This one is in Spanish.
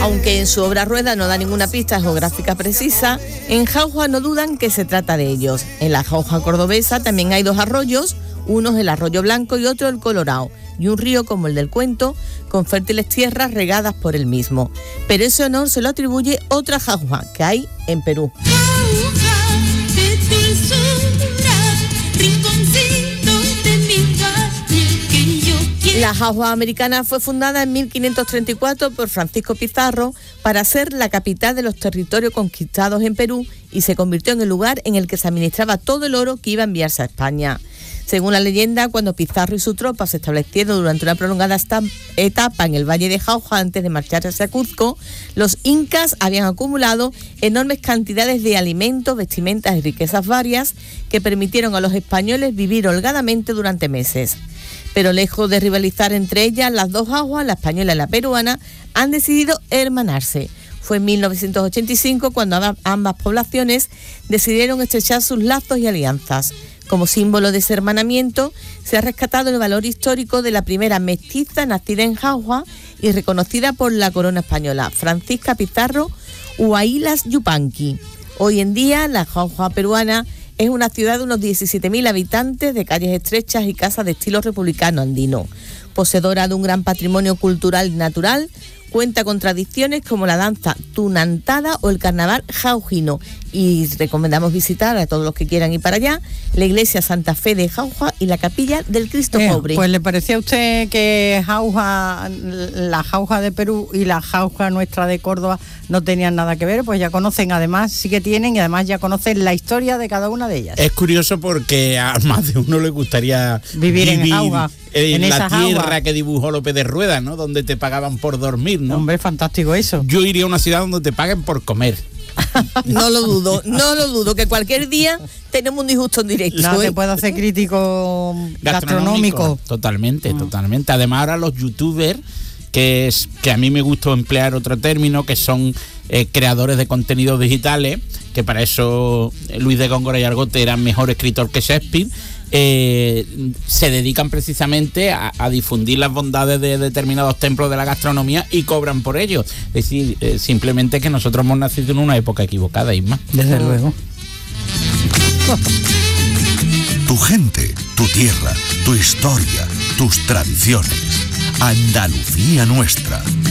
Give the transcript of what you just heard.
Aunque en su obra Rueda no da ninguna pista geográfica precisa, en Jauja no dudan que se trata de ellos. En la Jauja cordobesa también hay 2 arroyos, uno es el Arroyo Blanco y otro el Colorao, y un río como el del Cuento, con fértiles tierras regadas por el mismo. Pero ese honor se lo atribuye otra Jauja que hay en Perú. La Jauja americana fue fundada en 1534 por Francisco Pizarro para ser la capital de los territorios conquistados en Perú y se convirtió en el lugar en el que se administraba todo el oro que iba a enviarse a España. Según la leyenda, cuando Pizarro y su tropa se establecieron durante una prolongada etapa en el Valle de Jauja antes de marcharse hacia Cuzco, los incas habían acumulado enormes cantidades de alimentos, vestimentas y riquezas varias que permitieron a los españoles vivir holgadamente durante meses. Pero lejos de rivalizar entre ellas, las 2 Jaujas, la española y la peruana, han decidido hermanarse. Fue en 1985 cuando ambas poblaciones decidieron estrechar sus lazos y alianzas. Como símbolo de ese hermanamiento, se ha rescatado el valor histórico de la primera mestiza nacida en Jauja y reconocida por la corona española, Francisca Pizarro Huaylas Yupanqui. Hoy en día, la Jauja peruana es una ciudad de unos 17.000 habitantes, de calles estrechas y casas de estilo republicano andino. Poseedora de un gran patrimonio cultural y natural, cuenta con tradiciones como la danza tunantada o el carnaval jaujino. Y recomendamos visitar a todos los que quieran ir para allá la iglesia Santa Fe de Jauja y la capilla del Cristo Pobre. Pues ¿le parecía a usted que Jauja, la Jauja de Perú y la Jauja nuestra de Córdoba no tenían nada que ver? Pues ya conocen, además sí que tienen, y además ya conocen la historia de cada una de ellas. Es curioso porque a más de uno le gustaría vivir en Jauja, en la tierra Jauja que dibujó López de Rueda, ¿no? Donde te pagaban por dormir, ¿no? Hombre, fantástico eso. Yo iría a una ciudad donde te paguen por comer. No lo dudo, que cualquier día tenemos un disgusto en directo. No te puedo hacer crítico gastronómico. Totalmente. Además ahora los youtubers, que a mí me gusta emplear otro término, que son creadores de contenidos digitales, que para eso Luis de Góngora y Argote eran mejor escritor que Shakespeare, se dedican precisamente a difundir las bondades de determinados templos de la gastronomía y cobran por ello. Es decir, simplemente que nosotros hemos nacido en una época equivocada, Isma. Desde luego. Tu gente, tu tierra, tu historia, tus tradiciones. Andalucía nuestra.